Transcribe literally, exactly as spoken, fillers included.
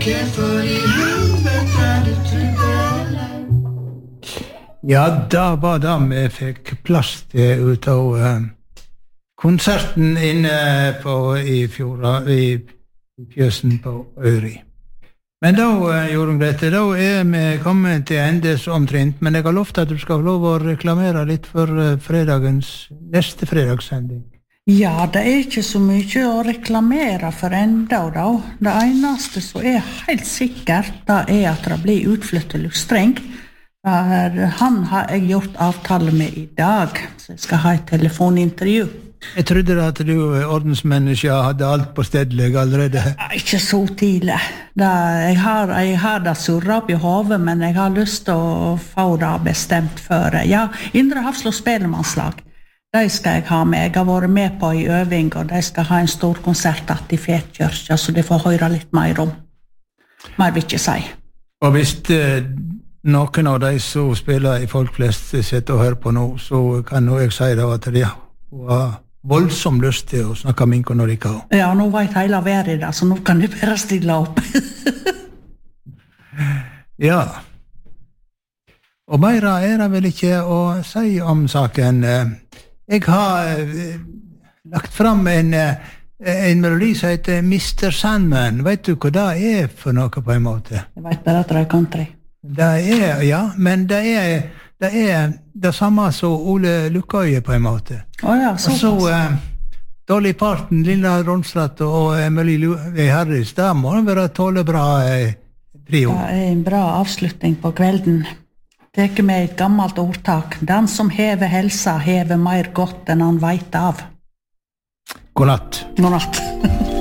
for i helvete du trodde. Ja, da var det vi fikk plass til ut av uh, konserten inne på, i fjorda, i, i fjøsen på Øyri. Men da, uh, Jorunn Grete, da er vi kommet til endes omtrent, men jeg har lovt at du skal få lov å reklamere litt for uh, fredagens, neste fredagssending. Ja, det er ikke så mye å reklamere for enda da. Det eneste som er helt sikkert, det er at det blir utflyttet lustreng. Han har jeg gjort avtale med i dag, så jeg skal ha et telefonintervju. Jeg trodde at du ordensmenneske hadde alt på stedlig allerede. Ikke så tidlig. Det, jeg, har, jeg har det surret opp i hodet, men jeg har lyst til å få det bestemt før. Ja, Indre Hafslo spellemannslag. De skal jeg ha med. Jeg har vært med på i øving, og de skal ha en stor konsert i Fetkirka, så de får høre litt mer om. Mer vil ikke si. Og hvis eh, noen av de som spiller i folk flest sitter og hører på nå, så kan jeg si da at de har voldsom lyst til å snakke minko når de kan. Ja, nå vet hele verden det, så nå kan de bare stille opp. Ja. Og mer er det vel ikke å si om saken. Jeg har eh, lagt fram en, en melodi som heter mister Sandman. Vet du hva det er for noe på en måte? Jeg vet bare at det er country. Det er, ja, men det er det, er det samme som Ole Lukkøye på en måte. Å ja, så. Og så eh, Dolly Parton, Lilla Ronstadt og Emily Harris, da må det være tåle bra eh, trio. Det er en bra avslutning på kvelden. Teker med et gammelt ordtak. Den som hever helsa, hever mer godt enn han vet av. God natt. God natt.